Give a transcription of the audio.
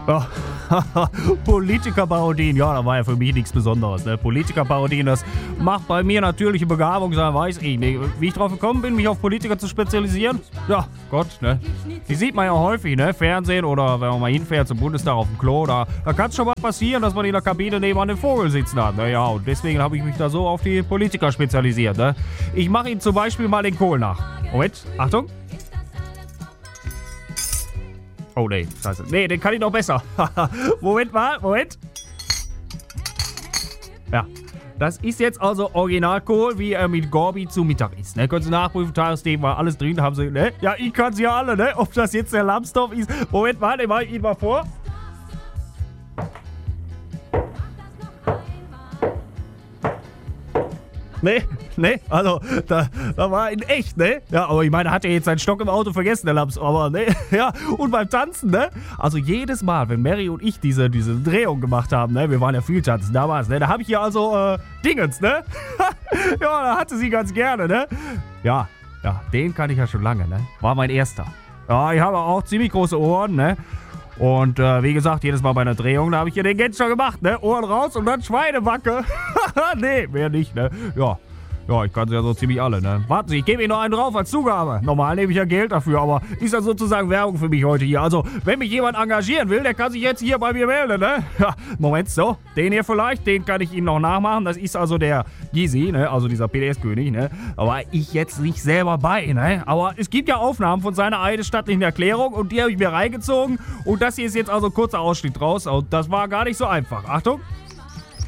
Ja. Politikerparodien, ja, da war ja für mich nichts Besonderes. Ne? Politikerparodien, das macht bei mir natürliche Begabung sein, weiß ich nicht. Wie ich drauf gekommen bin, mich auf Politiker zu spezialisieren? Ja, Gott, ne? Die sieht man ja häufig, ne? Fernsehen oder wenn man mal hinfährt zum Bundestag auf dem Klo, da kann es schon mal passieren, dass man in der Kabine nebenan den Vogel sitzen hat. Ne? Ja, und deswegen habe ich mich da so auf die Politiker spezialisiert. Ne? Ich mache Ihnen zum Beispiel mal den Kohl nach. Moment, Achtung. Oh, nee, scheiße. Nee, den kann ich noch besser. Moment. Ja, das ist jetzt also Originalkohl, wie er mit Gorbi zu Mittag ist. Ne? Können Sie nachprüfen, Tagesthemen war alles drin, haben Sie, ne? Ja, ich kann sie ja alle, ne? Ob das jetzt der Lambsdorff ist. Moment mal, den mache ich Ihnen mal vor. Ne, also, da war in echt, ne? Ja, aber ich meine, hat er jetzt seinen Stock im Auto vergessen, der Lamps, aber, ne? Ja, und beim Tanzen, ne? Also jedes Mal, wenn Mary und ich diese Drehung gemacht haben, ne? Wir waren ja viel tanzen damals, ne? Da habe ich hier also, Dingens, ne? Ja, da hatte sie ganz gerne, ne? Ja, den kann ich ja schon lange, ne? War mein erster. Ja, ich habe auch ziemlich große Ohren, ne? Und wie gesagt, jedes Mal bei einer Drehung, da habe ich hier den Gänse schon gemacht, ne? Ohren raus und dann Schweinebacke. Nee, mehr nicht, ne? Ja, ich kann sie ja so ziemlich alle, ne? Warten Sie, ich gebe Ihnen noch einen drauf als Zugabe. Normal nehme ich ja Geld dafür, aber ist ja sozusagen Werbung für mich heute hier. Also, wenn mich jemand engagieren will, der kann sich jetzt hier bei mir melden, ne? Ja, Moment, so. Den hier vielleicht, den kann ich Ihnen noch nachmachen. Das ist also der Gysi, ne? Also dieser PDS-König, ne? Aber ich jetzt nicht selber bei, ne? Aber es gibt ja Aufnahmen von seiner eidesstattlichen Erklärung und die habe ich mir reingezogen. Und das hier ist jetzt also ein kurzer Ausschnitt draus. Und das war gar nicht so einfach. Achtung.